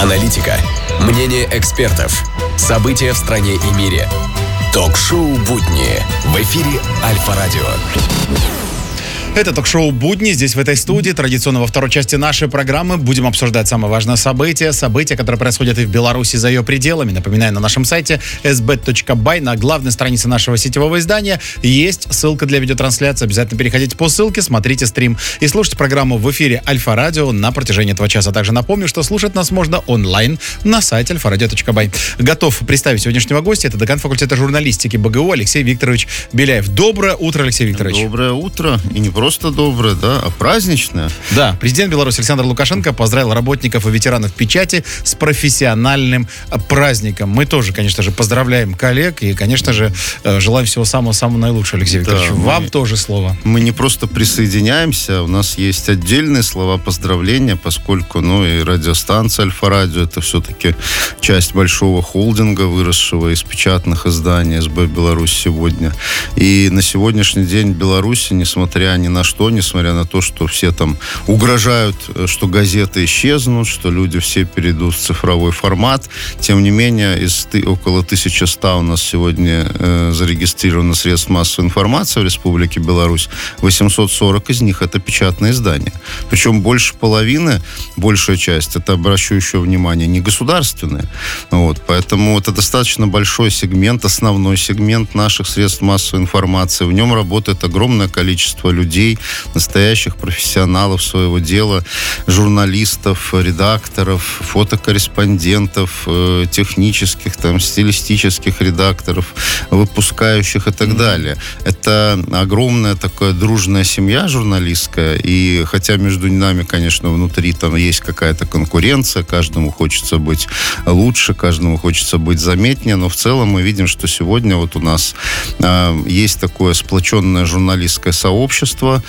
аналитика, мнение экспертов, события в стране и мире. Ток-шоу «Будни» в эфире Альфа-радио. Это ток-шоу «Будни». Здесь, в этой студии, традиционно во второй части нашей программы будем обсуждать самые важные события, которые происходят и в Беларуси, за ее пределами. Напоминаю, на нашем сайте sbet.by, на главной странице нашего сетевого издания, есть ссылка для видеотрансляции. Обязательно переходите по ссылке, смотрите стрим и слушайте программу в эфире Альфа-радио на протяжении этого часа. Также напомню, что слушать нас можно онлайн на сайте alfaradio.by. Готов представить сегодняшнего гостя. Это декан факультета журналистики БГУ Алексей Викторович Беляев. Доброе утро, Алексей Викторович. Доброе утро. И не просто доброе, да, а праздничное. Да, президент Беларуси Александр Лукашенко поздравил работников и ветеранов печати с профессиональным праздником. Мы тоже, конечно же, поздравляем коллег и, конечно же, желаем всего самого-самого наилучшего, Алексей Викторович. Да, вам тоже слово. Мы не просто присоединяемся, у нас есть отдельные слова поздравления, поскольку, и радиостанция Альфа-радио — это все-таки часть большого холдинга, выросшего из печатных изданий СБ «Беларусь сегодня». И на сегодняшний день в Беларуси, несмотря ни на что, несмотря на то, что все там угрожают, что газеты исчезнут, что люди все перейдут в цифровой формат, тем не менее, из около 1100 у нас сегодня зарегистрировано средств массовой информации в Республике Беларусь. 840 из них — это печатные издания. Причем больше половины, большая часть, это, обращу еще внимание, не государственные. Поэтому это достаточно большой сегмент, основной сегмент наших средств массовой информации. В нем работает огромное количество людей, настоящих профессионалов своего дела, журналистов, редакторов, фотокорреспондентов, технических, стилистических редакторов, выпускающих и так далее. Это огромная такая дружная семья журналистская, и хотя между нами, конечно, внутри там есть какая-то конкуренция, каждому хочется быть лучше, каждому хочется быть заметнее, но в целом мы видим, что сегодня у нас есть такое сплоченное журналистское сообщество,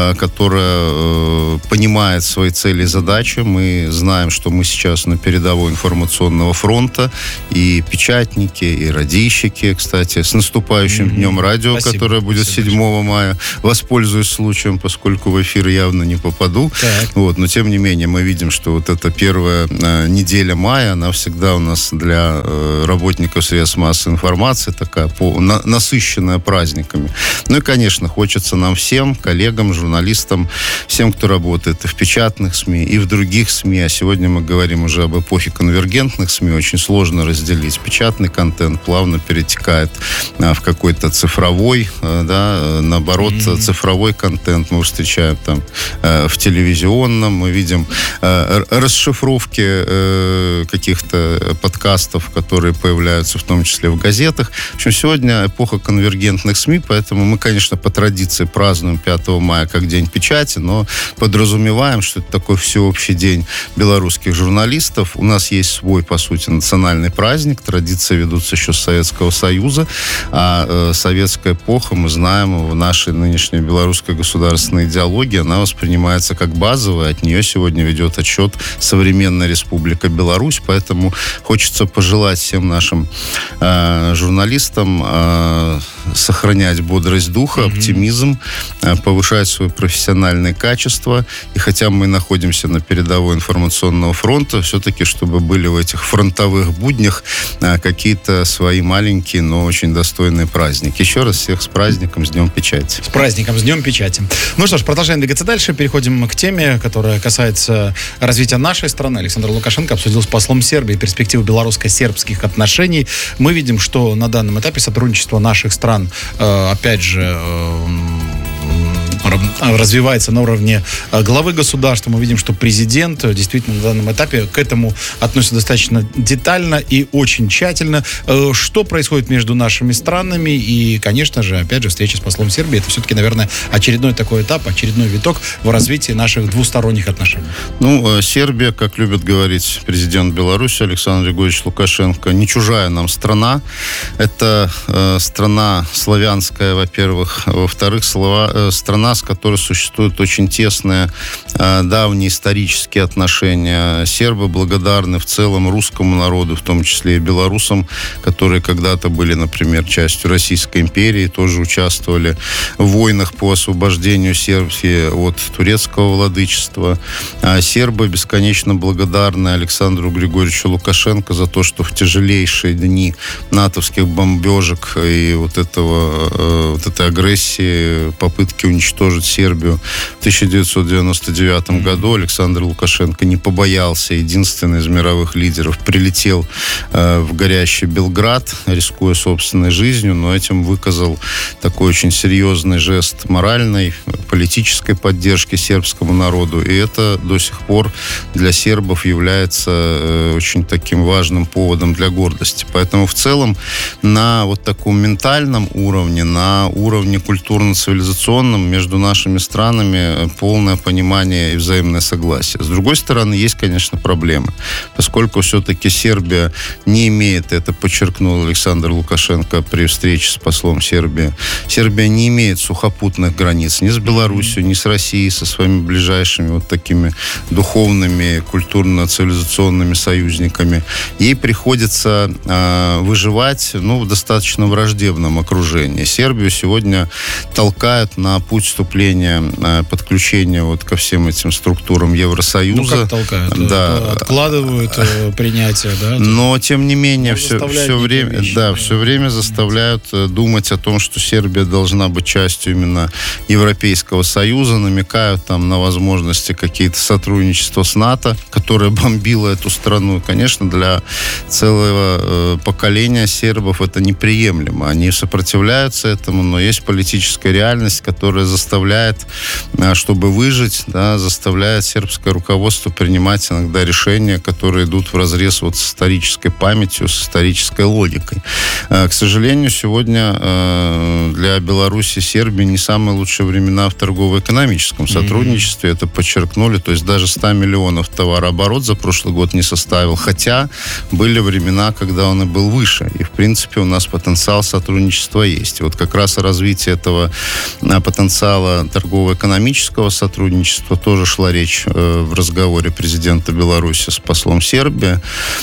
которое понимает свои цели и задачи. Мы знаем, что мы сейчас на передовой информационного фронта, и печатники, и радищики, кстати, с наступающим Днем радио, спасибо, которое будет 7 мая. Воспользуюсь случаем, поскольку в эфир явно не попаду. Но тем не менее мы видим, что эта первая неделя мая, она всегда у нас для работников средств массовой информации такая насыщенная праздниками. И, конечно, хочется нам всем, коллегам, журналистам, всем, кто работает и в печатных СМИ, и в других СМИ, а сегодня мы говорим уже об эпохе конвергентных СМИ, очень сложно разделить. Печатный контент плавно перетекает в какой-то цифровой, наоборот, цифровой контент мы встречаем там в телевизионном, мы видим расшифровки каких-то подкастов, которые появляются в том числе в газетах. В общем, сегодня эпоха конвергентных СМИ, поэтому мы, конечно, по традиции празднуем 5 мая как День печати, но подразумеваем, что это такой всеобщий день белорусских журналистов. У нас есть свой, по сути, национальный праздник. Традиции ведутся еще с Советского Союза, а советская эпоха, мы знаем, в нашей нынешней белорусской государственной идеологии, она воспринимается как базовая. От нее сегодня ведет отчет современная Республика Беларусь, поэтому хочется пожелать всем нашим журналистам сохранять бодрость духа, оптимизм, повышать свои профессиональные качества. И хотя мы находимся на передовой информационного фронта, все-таки, чтобы были в этих фронтовых буднях какие-то свои маленькие, но очень достойные праздники. Еще раз всех с праздником, с Днем печати. С праздником, с Днем печати. Ну что ж, продолжаем двигаться дальше. Переходим к теме, которая касается развития нашей страны. Александр Лукашенко обсудил с послом Сербии перспективы белорусско-сербских отношений. Мы видим, что на данном этапе сотрудничество наших стран, опять же, развивается на уровне главы государства. Мы видим, что президент действительно на данном этапе к этому относится достаточно детально и очень тщательно. Что происходит между нашими странами? И, конечно же, опять же, встреча с послом Сербии — это все-таки, наверное, очередной такой этап, очередной виток в развитии наших двусторонних отношений. Сербия, как любит говорить президент Беларуси Александр Григорьевич Лукашенко, не чужая нам страна. Это страна славянская, во-первых. Во-вторых, страна нас, которые существуют очень тесные, давние исторические отношения. Сербы благодарны в целом русскому народу, в том числе и белорусам, которые когда-то были, например, частью Российской империи, тоже участвовали в войнах по освобождению Сербии от турецкого владычества. Сербы бесконечно благодарны Александру Григорьевичу Лукашенко за то, что в тяжелейшие дни натовских бомбежек и вот этой агрессии, попытки уничтожить Сербию в 1999 году Александр Лукашенко не побоялся, единственный из мировых лидеров, прилетел в горящий Белград, рискуя собственной жизнью, но этим выказал такой очень серьезный жест моральной, политической поддержки сербскому народу. И это до сих пор для сербов является очень таким важным поводом для гордости. Поэтому в целом на вот таком ментальном уровне, на уровне культурно-цивилизационном между нашими странами полное понимание и взаимное согласие. С другой стороны, есть, конечно, проблемы. Поскольку все-таки Сербия не имеет, это подчеркнул Александр Лукашенко при встрече с послом Сербии, Сербия не имеет сухопутных границ ни с Белоруссией, ни с Россией, со своими ближайшими вот такими духовными, культурно-цивилизационными союзниками. Ей приходится выживать, в достаточно враждебном окружении. Сербию сегодня толкают на путь вступления, подключения вот ко всем этим структурам Евросоюза. Как толкают? Да. Откладывают принятие, да? Но, тем не менее, все время заставляют думать о том, что Сербия должна быть частью именно Европейского Союза, намекают там на возможности какие-то сотрудничества с НАТО, которое бомбило эту страну. Конечно, для целого поколения сербов это неприемлемо. Они сопротивляются этому, но есть политическая реальность, которая заставляет, чтобы выжить, заставляет сербское руководство принимать иногда решения, которые идут вразрез вот с исторической памятью, с исторической логикой. К сожалению, сегодня для Беларуси и Сербии не самые лучшие времена в торгово-экономическом сотрудничестве. Это подчеркнули. То есть даже 100 миллионов товарооборот за прошлый год не составил. Хотя были времена, когда он и был выше. И, в принципе, у нас потенциал сотрудничества есть. И вот как раз о развитии этого потенциала торгово-экономического сотрудничества тоже шла речь в разговоре президента Беларуси с послом Сербии.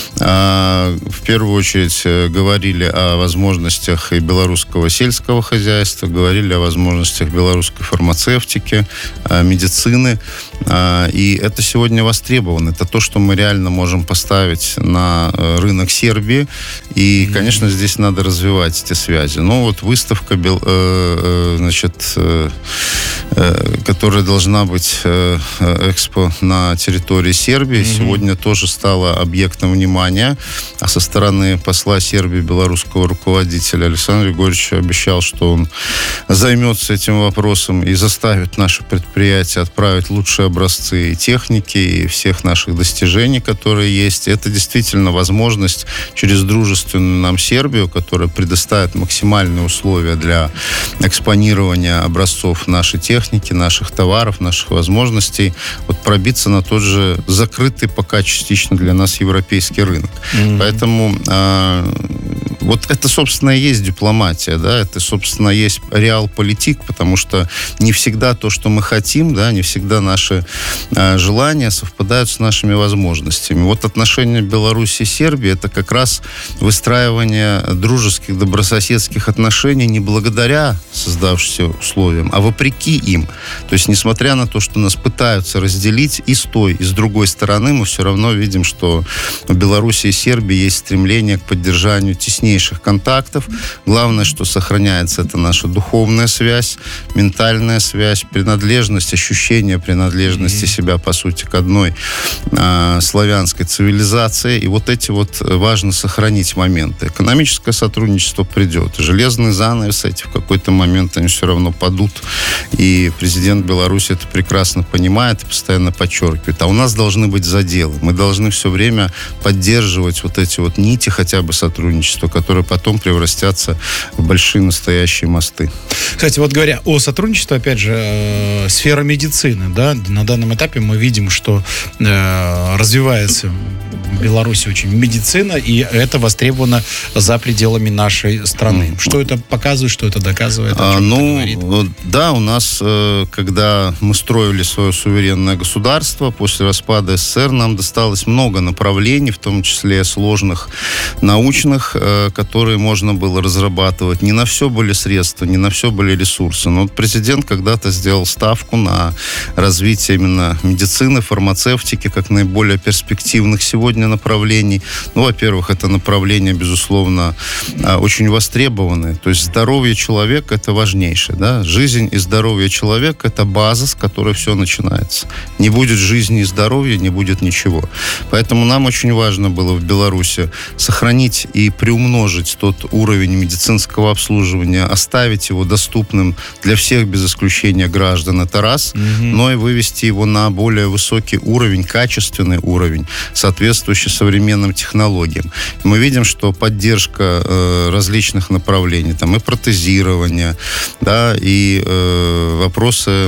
В первую очередь говорили о возможностях и белорусского сельского хозяйства, говорили о возможностях белорусской фармацевтики, медицины. И это сегодня востребовано. Это то, что мы реально можем поставить на рынок Сербии. И, конечно, здесь надо развивать эти связи. Вот выставка, которая должна быть экспо на территории Сербии, сегодня тоже стала объектом внимания. А со стороны посла Сербии, белорусского руководителя Александр Григорьевич обещал, что он займется этим вопросом и заставит наши предприятия отправить лучшие образцы и техники, и всех наших достижений, которые есть. Это действительно возможность через дружественную нам Сербию, которая предоставит максимальные условия для экспонирования образцов нашей техники, наших товаров, наших возможностей, пробиться на тот же закрытый пока частично для нас европейский рынок. Поэтому это, собственно, и есть дипломатия, это, собственно, есть реал-политик, потому что не всегда то, что мы хотим, не всегда наши желания совпадают с нашими возможностями. Отношения Беларуси и Сербии — это как раз выстраивание дружеских, добрососедских отношений не благодаря создавшимся условиям, а вопреки им. То есть, несмотря на то, что нас пытаются разделить и с той, и с другой стороны, мы все равно видим, что в Беларуси и Сербии есть стремление к поддержанию теснейших контактов. Главное, что сохраняется, это наша духовная связь, ментальная связь, принадлежность, ощущение принадлежности себя, по сути, к одной славянской цивилизации. И эти важно сохранить моменты. Экономическое сотрудничество придет. Железный занавес эти в какой-то момент они все равно падут. И президент Беларуси это прекрасно понимает и постоянно подчеркивает. А у нас должны быть заделы. Мы должны все время поддерживать эти нити хотя бы сотрудничества, которые потом превратятся в большие настоящие мосты. Кстати, говоря о сотрудничестве, опять же, сфера медицины, на данном этапе мы видим, что развивается в Беларуси очень медицина, и это востребовано за пределами нашей страны. Что это показывает, что это доказывает? Да, у нас, когда мы строили свое суверенное государство, после распада СССР нам досталось много направлений, в том числе сложных научных, которые можно было разрабатывать. Не на все были средства, не на все были ресурсы. Но вот президент когда-то сделал ставку на развитие именно медицины, фармацевтики, как наиболее перспективных сегодня направлений. Во-первых, это направление, безусловно, очень востребованное. То есть здоровье человека – это важнейшее. Да? Жизнь и здоровье человека – это база, с которой все начинается. Не будет жизни и здоровья, не будет ничего. Поэтому нам очень важно было в Беларуси сохранить и приумножить тот уровень медицинского обслуживания, оставить его доступным для всех без исключения граждан. Это раз. Но и вывести его на более высокий уровень, качественный уровень, соответствующий современным технологиям. Мы видим, что поддержка различных направлений, там и протезирование, да, и вопросы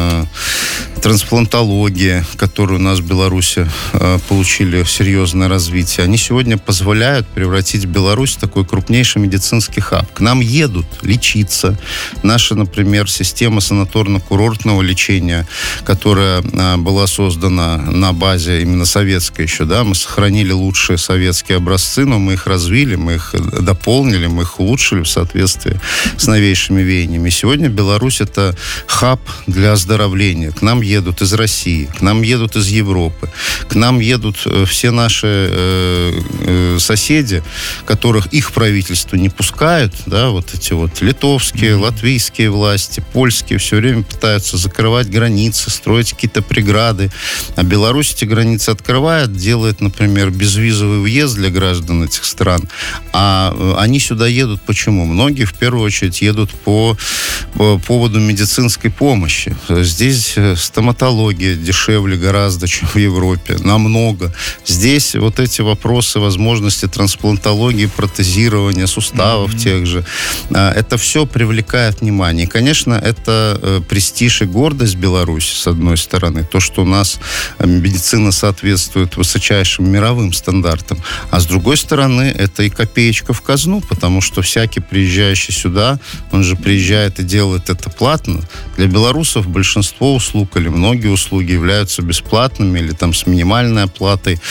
трансплантологии, которые у нас в Беларуси получили серьезное развитие, они сегодня позволяют превратить Беларусь в такой крупнейший медицинский хаб. К нам едут лечиться. Наша, например, система санаторно-курортного лечения, которая была создана на базе именно советской еще, да, мы сохранили лучшие советские образцы, но мы их развили, мы их дополнили, мы их улучшили в соответствии с новейшими веяниями. Сегодня Беларусь — это хаб для оздоровления. К нам едут из России, к нам едут из Европы, к нам едут все наши соседи, которых их правительство не пускают, да, вот эти вот литовские, латвийские власти, польские все время пытаются закрывать границы, строить какие-то преграды. А Беларусь эти границы открывает, делает, например, безвизовый въезд для граждан этих стран. А они сюда едут почему? Многие, в первую очередь, едут по поводу медицинской помощи. Здесь стоматология дешевле гораздо, чем в Европе. Намного. Здесь вот эти вопросы возможности трансплантологии, протезирования суставов тех же, это все привлекает внимание. И, конечно, это престиж и гордость Беларуси, с одной стороны. То, что у нас медицина соответствует высочайшим мировым стандартам. А с другой стороны, это и копеечка в казну, потому что всякий приезжающий сюда, он же приезжает и делает это платно. Для белорусов большинство услуг или многие услуги являются бесплатными или там с минимальной оплатой.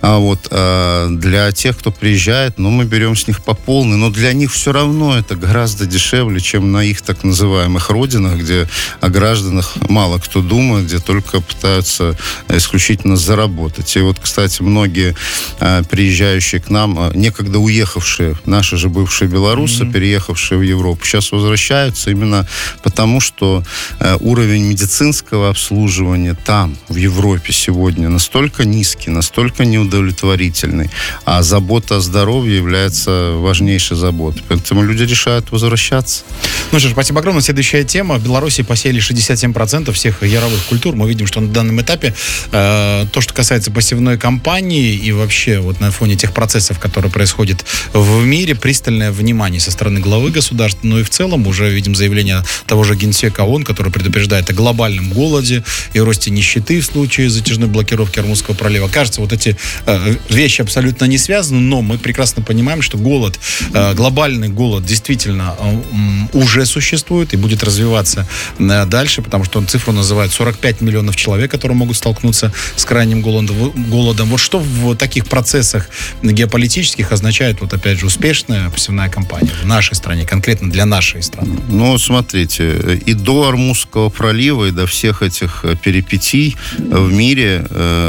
Для тех, кто приезжает, мы берем с них по полной, но для них все равно это гораздо дешевле, чем на их так называемых родинах, где о гражданах мало кто думает, где только пытаются исключительно заработать. И вот, кстати, многие приезжающие к нам, некогда уехавшие, наши же бывшие белорусы, переехавшие в Европу, сейчас возвращаются именно потому, что уровень медицинского обслуживания там, в Европе сегодня настолько низкий, настолько неудовлетворительный, а забота о здоровье является важнейшей заботой. Поэтому люди решают возвращаться. Ну что ж, спасибо огромное. Следующая тема. В Беларуси посеяли 67% всех яровых культур. Мы видим, что на данном этапе то, что касается посевной кампании и вообще вот на фоне тех процессов, которые происходят в мире, пристальное внимание со стороны главы государства, но и в целом уже видим заявление того же Генсека ООН, который предупреждает о глобальном голоде и росте нищеты в случае затяжной блокировки Ормузского пролива. Кажется, вот эти вещи абсолютно не связаны, но мы прекрасно понимаем, что голод, глобальный голод действительно уже существует и будет развиваться дальше, потому что он цифру называет 45 миллионов человек, которые могут столкнуться с крайним голодом. Вот что в таких процессах геополитических означает, вот опять же, успешная посевная кампания в нашей стране, конкретно для нашей страны? Ну, смотрите, и до Ормузского пролива, и до всех этих перипетий в мире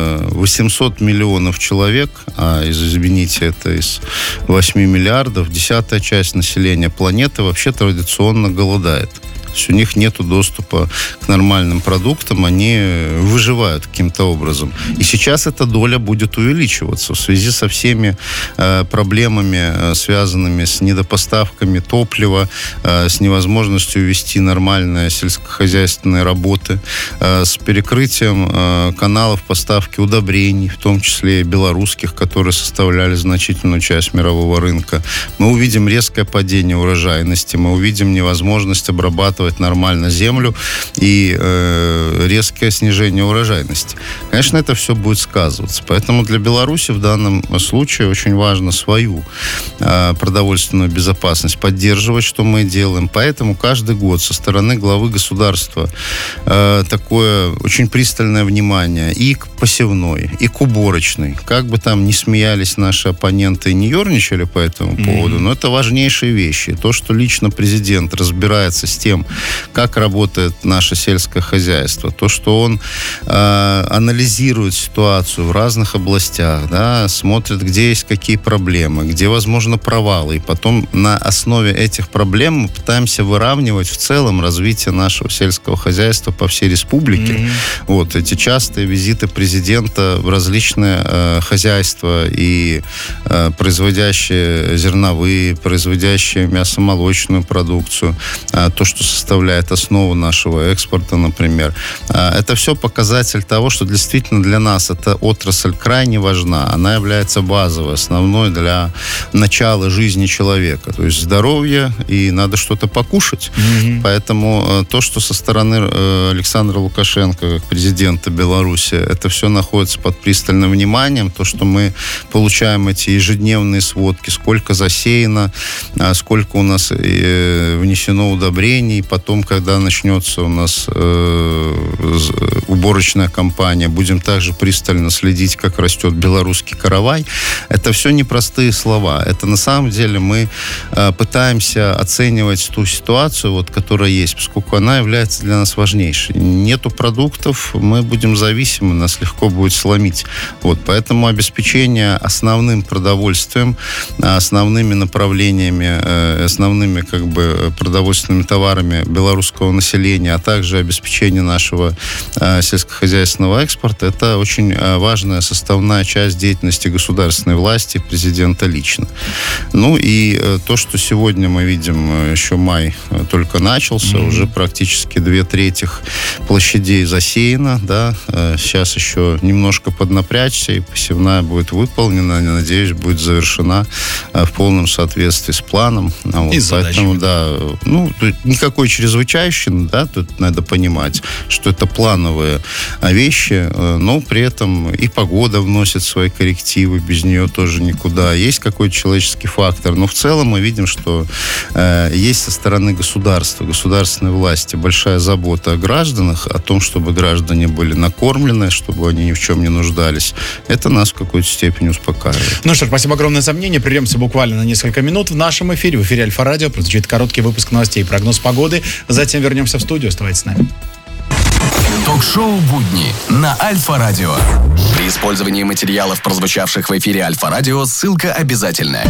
800 миллионов человек, извините, это из 8 миллиардов, 10-я часть населения планеты вообще традиционно голодает. То есть у них нет доступа к нормальным продуктам, они выживают каким-то образом. И сейчас эта доля будет увеличиваться в связи со всеми проблемами, связанными с недопоставками топлива, с невозможностью вести нормальные сельскохозяйственные работы, с перекрытием каналов поставки удобрений, в том числе и белорусских, которые составляли значительную часть мирового рынка. Мы увидим резкое падение урожайности, мы увидим невозможность обрабатывать обрабатывать нормально землю и резкое снижение урожайности. Конечно, это все будет сказываться. Поэтому для Беларуси в данном случае очень важно свою продовольственную безопасность поддерживать, что мы делаем. Поэтому каждый год со стороны главы государства такое очень пристальное внимание и к посевной, и к уборочной. Как бы там ни смеялись наши оппоненты и не ерничали по этому поводу, но это важнейшие вещи. То, что лично президент разбирается с тем, как работает наше сельское хозяйство, то, что он анализирует ситуацию в разных областях, да, смотрит, где есть какие проблемы, где, возможно, провалы, и потом на основе этих проблем мы пытаемся выравнивать в целом развитие нашего сельского хозяйства по всей республике. Вот эти частые визиты президента в различные хозяйства и производящие зерновые, производящие мясомолочную продукцию, то, что составляет основу нашего экспорта, например. Это все показатель того, что действительно для нас эта отрасль крайне важна. Она является базовой, основной для начала жизни человека. То есть здоровье, и надо что-то покушать. Поэтому то, что со стороны Александра Лукашенко, как президента Беларуси, это все находится под пристальным вниманием. То, что мы получаем эти ежедневные сводки, сколько засеяно, сколько у нас внесено удобрений. Потом, когда начнется у нас уборочная кампания, будем также пристально следить, как растет белорусский каравай. Это все непростые слова. Это на самом деле мы пытаемся оценивать ту ситуацию, вот, которая есть, поскольку она является для нас важнейшей. Нету продуктов, мы будем зависимы, нас легко будет сломить. Вот, поэтому обеспечение основным продовольствием, основными направлениями, основными как бы продовольственными товарами белорусского населения, а также обеспечение нашего сельскохозяйственного экспорта, это очень важная составная часть деятельности государственной власти, президента лично. Ну и то, что сегодня мы видим, еще май только начался, уже практически 2/3 площадей засеяно, да, сейчас еще немножко поднапрячься, и посевная будет выполнена, надеюсь, будет завершена в полном соответствии с планом. Вот, и поэтому, да, ну, никакой чрезвычайщины, да, тут надо понимать, что это плановые вещи, но при этом и погода вносит свои коррективы, без нее тоже никуда. Есть какой-то человеческий фактор, но в целом мы видим, что есть со стороны государства, государственной власти большая забота о гражданах, о том, чтобы граждане были накормлены, чтобы они ни в чем не нуждались. Это нас в какой-то степени успокаивает. Ну что ж, спасибо огромное за мнение. Прервемся буквально на несколько минут в нашем эфире. В эфире Альфа-радио прозвучит короткий выпуск новостей и прогноз погоды. Затем вернемся в студию. Оставайтесь с нами. Ток-шоу «Будни» на Альфа-радио. При использовании материалов, прозвучавших в эфире Альфа-радио, ссылка обязательная.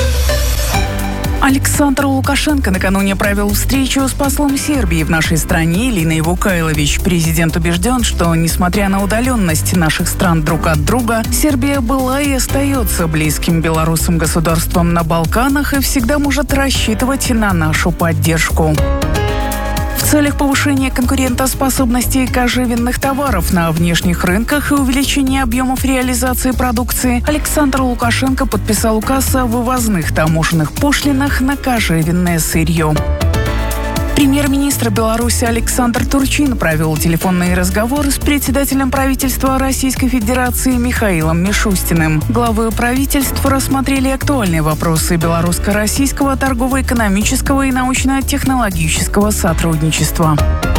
Александр Лукашенко накануне провел встречу с послом Сербии в нашей стране Илиной Вукайлович. Президент убежден, что, несмотря на удаленность наших стран друг от друга, Сербия была и остается близким белорусам государством на Балканах и всегда может рассчитывать на нашу поддержку. В целях повышения конкурентоспособности кожевенных товаров на внешних рынках и увеличения объемов реализации продукции Александр Лукашенко подписал указ о вывозных таможенных пошлинах на кожевенное сырье. Премьер-министр Беларуси Александр Турчин провел телефонный разговор с председателем правительства Российской Федерации Михаилом Мишустиным. Главы правительств рассмотрели актуальные вопросы белорусско-российского торгово-экономического и научно-технологического сотрудничества.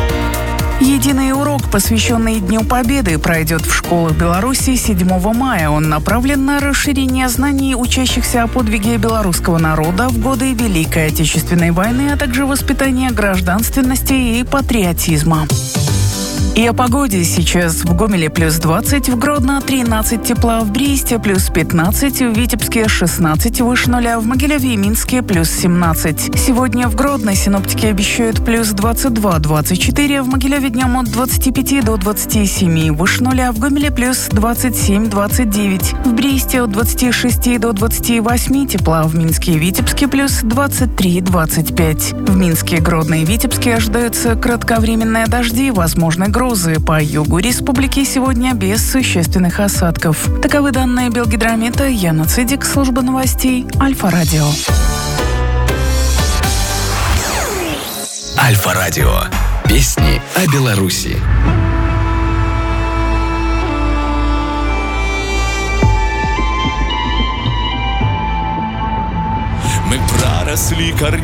Единый урок, посвященный Дню Победы, пройдет в школах Беларуси 7 мая. Он направлен на расширение знаний учащихся о подвиге белорусского народа в годы Великой Отечественной войны, а также воспитание гражданственности и патриотизма. И о погоде. Сейчас в Гомеле плюс 20, в Гродно 13 тепла, в Бресте плюс 15, в Витебске 16 выше нуля, в Могилеве и Минске плюс 17. Сегодня в Гродно синоптики обещают плюс 22-24, в Могилеве днем от 25 до 27 выше нуля, в Гомеле плюс 27-29, в Бресте от 26 до 28 тепла, в Минске и Витебске плюс 23-25. В Минске, Гродно и Витебске ожидаются кратковременные дожди, возможны грозы. По югу республики сегодня без существенных осадков. Таковы данные Белгидромета. Яна Цидик, служба новостей Альфа-радио. Альфа-радио. Песни о Беларуси. Мы проросли корнями